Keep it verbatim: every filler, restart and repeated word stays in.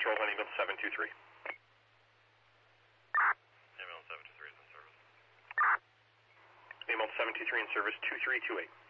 control on ambulance seven two three. Ambulance seven two three is in service. Ambulance seven two three in service two three two eight.